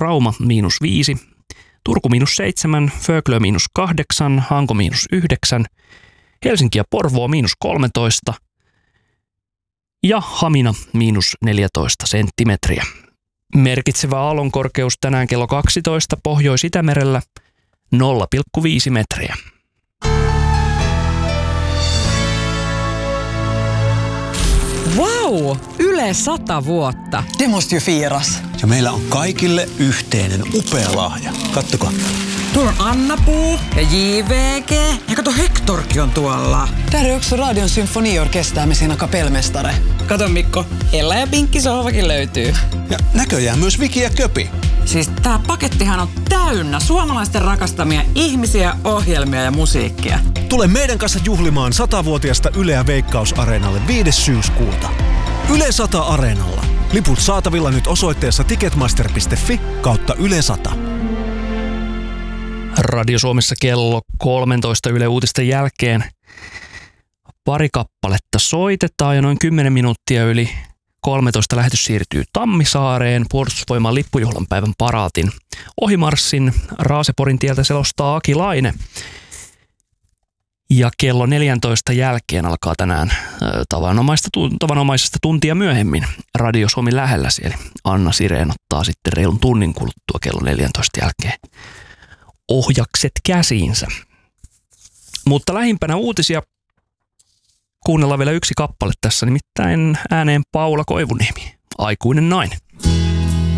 Rauma -5, Turku -7, Föglö -8, Hanko -9, Helsinki ja Porvoo -13 ja Hamina -14 senttimetriä. Merkitsevä aallonkorkeus tänään kello 12 Pohjois-Itämerellä 0,5 metriä. Vau! Yle 100 vuotta. Det måste ju firas. Ja meillä on kaikille yhteinen upea lahja. Kattokaa. Tuolla on Anna-Puu ja JVG. Ja kato, Hektorkin on tuolla. Där är också Radion symfoniorkester med sina kapellmästare. Kato Mikko, Ella ja Pinkki sohvakin löytyy. Ja näköjään myös Viki ja Köpi. Siis tää pakettihan on täynnä suomalaisten rakastamia ihmisiä, ohjelmia ja musiikkia. Tule meidän kanssa juhlimaan 100-vuotiasta Yleä Veikkaus-areenalle 5. syyskuuta. Yle 100 Areenalla. Liput saatavilla nyt osoitteessa ticketmaster.fi/Yle 100. Radio Suomessa kello 13 Yle Uutisten jälkeen pari kappaletta soitetaan ja noin 10 minuuttia yli 13 lähetys siirtyy Tammisaareen Puolustusvoiman lippujuhlan päivän paraatin ohimarssin Raaseporin tieltä selostaa Aki Laine. Ja kello 14 jälkeen alkaa tänään tavanomaisesta tuntia myöhemmin Radio Suomi lähellä siellä. Anna Sireen ottaa sitten reilun tunnin kuluttua kello 14 jälkeen ohjakset käsiinsä. Mutta lähimpänä uutisia kuunnellaan vielä yksi kappale tässä, nimittäin ääneen Paula Koivuniemi, Aikuinen nainen.